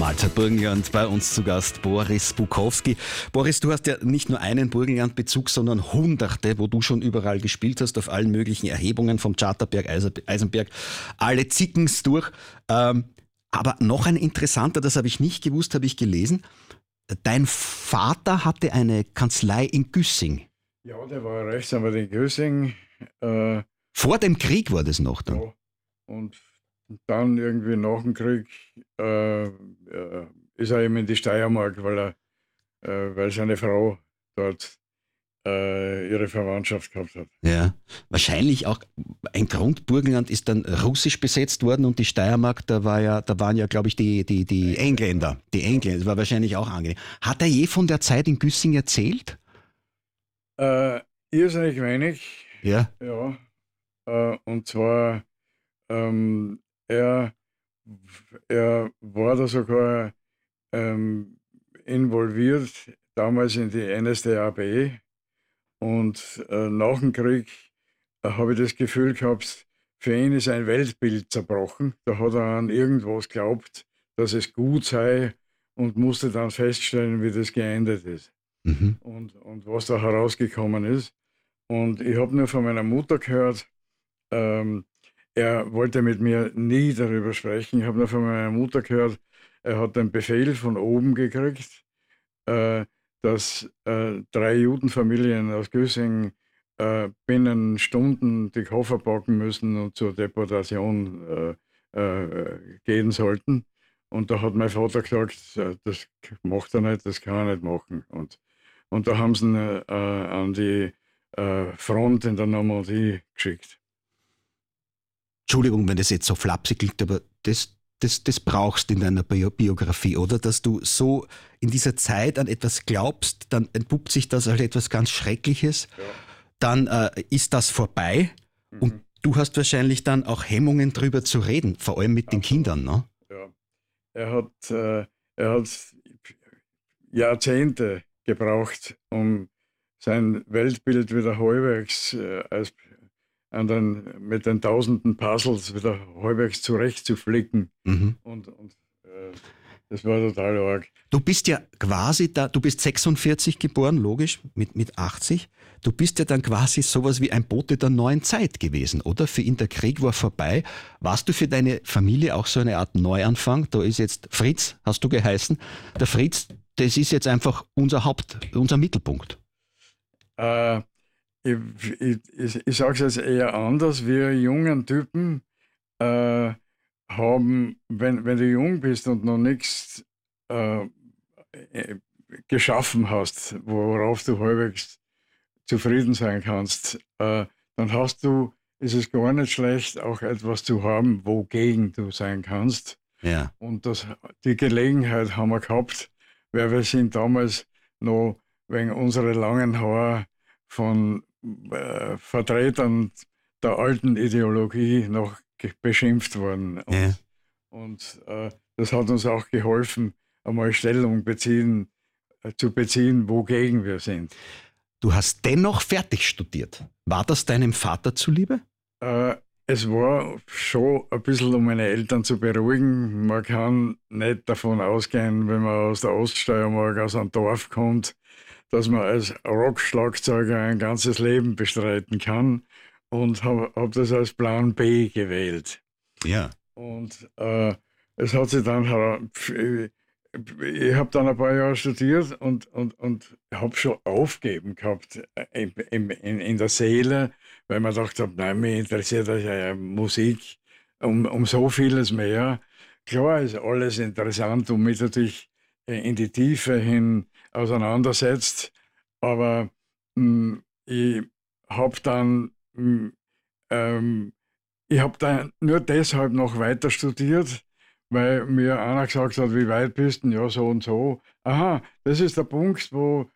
Mahlzeit Burgenland, bei uns zu Gast Boris Bukowski. Boris, du hast ja nicht nur einen Burgenlandbezug, sondern Hunderte, wo du schon überall gespielt hast, auf allen möglichen Erhebungen, vom Charterberg, Eisenberg, alle Zickens durch. Aber noch ein interessanter, das habe ich nicht gewusst, habe ich gelesen. Dein Vater hatte eine Kanzlei in Güssing. Ja, der war Rechtsanwalt in Güssing. Vor dem Krieg war das noch dann? Ja, und dann irgendwie nach dem Krieg ist er eben in die Steiermark, weil seine Frau dort ihre Verwandtschaft gehabt hat. Ja, wahrscheinlich auch ein Grund, Burgenland ist dann russisch besetzt worden und die Steiermark, da waren ja, glaube ich, die Engländer. Die Engländer, das war wahrscheinlich auch angenehm. Hat er je von der Zeit in Güssing erzählt? Irrsinnig wenig. Ja. Ja. Und zwar, er war da sogar involviert, damals in die NSDAP. Und nach dem Krieg habe ich das Gefühl gehabt, für ihn ist ein Weltbild zerbrochen. Da hat er an irgendwas geglaubt, dass es gut sei und musste dann feststellen, wie das geendet ist. Mhm. Und was da herausgekommen ist. Und ich habe nur von meiner Mutter gehört, er wollte mit mir nie darüber sprechen. Ich habe nur von meiner Mutter gehört, er hat einen Befehl von oben gekriegt, dass 3 Judenfamilien aus Güssing binnen Stunden die Koffer packen müssen und zur Deportation gehen sollten. Und da hat mein Vater gesagt, das macht er nicht, das kann er nicht machen. Und da haben sie ihn an die Front in der Normandie geschickt. Entschuldigung, wenn das jetzt so flapsig klingt, aber das brauchst in deiner Biografie, oder? Dass du so in dieser Zeit an etwas glaubst, dann entpuppt sich das als etwas ganz Schreckliches, Ja. dann ist das vorbei und du hast wahrscheinlich dann auch Hemmungen drüber zu reden, vor allem mit den Kindern, ne? Ja. Er hat Jahrzehnte gebraucht, um sein Weltbild wieder halbwegs mit den tausenden Puzzles wieder halbwegs zurechtzuflicken. Mhm. Und das war total arg. Du bist ja quasi du bist 46 geboren, logisch, mit 80. Du bist ja dann quasi sowas wie ein Bote der neuen Zeit gewesen, oder? Für ihn der Krieg war vorbei. Warst du für deine Familie auch so eine Art Neuanfang? Da ist jetzt Fritz, hast du geheißen. Der Fritz, das ist jetzt einfach unser Mittelpunkt. Ich sage es jetzt eher anders. Wir jungen Typen haben, wenn du jung bist und noch nichts geschaffen hast, worauf du halbwegs zufrieden sein kannst, dann ist es gar nicht schlecht, auch etwas zu haben, wogegen du sein kannst. Ja. Und die Gelegenheit haben wir gehabt, weil wir sind damals noch wegen unserer langen Haare von Vertretern der alten Ideologie noch beschimpft worden. Und das hat uns auch geholfen, einmal Stellung zu beziehen, wogegen wir sind. Du hast dennoch fertig studiert. War das deinem Vater zuliebe? Es war schon ein bisschen, um meine Eltern zu beruhigen. Man kann nicht davon ausgehen, wenn man aus der Oststeiermark, aus einem Dorf kommt, dass man als Rockschlagzeuger ein ganzes Leben bestreiten kann, und hab das als Plan B gewählt. Ja. Und es hat sich dann ich habe dann ein paar Jahre studiert und habe schon aufgegeben gehabt in der Seele, weil man dachte, nein, mich interessiert ja Musik um so vieles mehr. Klar ist alles interessant und mich natürlich in die Tiefe hin auseinandersetzt, aber ich habe dann nur deshalb noch weiter studiert, weil mir einer gesagt hat, wie weit bist du? Ja, so und so. Aha, das ist der Punkt, wo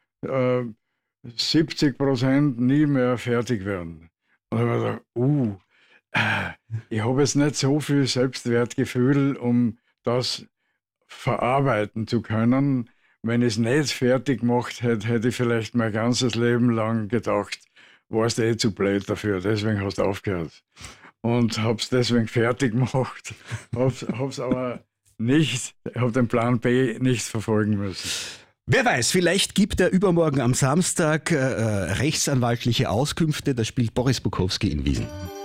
70% nie mehr fertig werden. Und dann habe ich gedacht, ich habe jetzt nicht so viel Selbstwertgefühl, um das verarbeiten zu können. Wenn ich es nicht fertig gemacht hätte, hätte ich vielleicht mein ganzes Leben lang gedacht, warst du zu blöd dafür, deswegen hast du aufgehört. Und habe es deswegen fertig gemacht, hab's aber nicht, ich habe den Plan B nicht verfolgen müssen. Wer weiß, vielleicht gibt er übermorgen am Samstag rechtsanwaltliche Auskünfte. Da spielt Boris Bukowski in Wien.